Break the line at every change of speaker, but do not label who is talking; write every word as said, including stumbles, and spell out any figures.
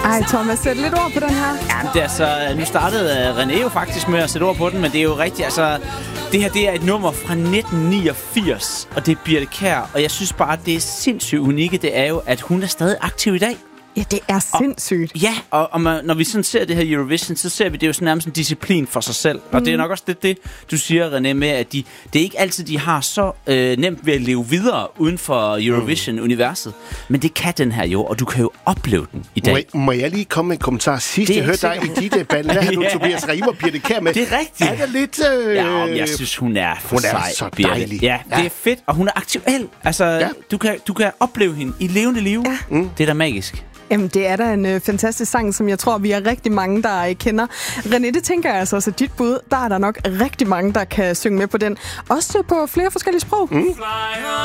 Ej, Thomas, sæt lidt ord på den her.
Jamen, det er altså, nu startede René jo faktisk med at sætte ord på den, men det er jo rigtigt, altså, det her, det er et nummer fra nitten niogfirs, og det er Birthe Kjær, og jeg synes bare, det er sindssygt unikke, det er jo, at hun er stadig aktiv i dag.
Ja, det er sindssygt.
Og, ja, og, og man, når vi sådan ser det her Eurovision, så ser vi det jo sådan nærmest en disciplin for sig selv. Mm. Og det er nok også det, det, du siger, René, med, at de, det er ikke altid, de har så øh, nemt ved at leve videre uden for Eurovision-universet. Men det kan den her jo, og du kan jo opleve den i dag.
Må jeg, må jeg lige komme med en kommentar? Sidst jeg hørte dig i dit band, der har du Tobias Rahim og Birthe Kjær med.
Det er rigtigt.
Er det lidt... Øh...
Ja, jeg synes, hun er for
hun er
sej,
så
Birthe.
dejlig.
Ja, det er fedt, og hun er aktuel. Altså, ja. du, kan, du kan opleve hende i levende liv. Ja. Mm. Det er da magisk.
Jamen, det er da en øh, fantastisk sang, som jeg tror, vi er rigtig mange, der øh, kender. René, det tænker jeg altså også, dit bud, der er der nok rigtig mange, der kan synge med på den. Også på flere forskellige sprog. Mm.